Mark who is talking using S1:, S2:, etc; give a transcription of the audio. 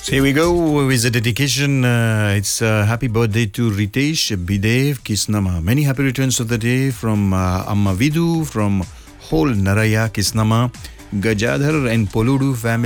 S1: So here we go with the dedication. It's happy birthday to Ritesh Bidev Kisnama. Many happy returns of the day from Amma Vidu, from whole Naraya Kisnama, Gajadhar and Poludu family.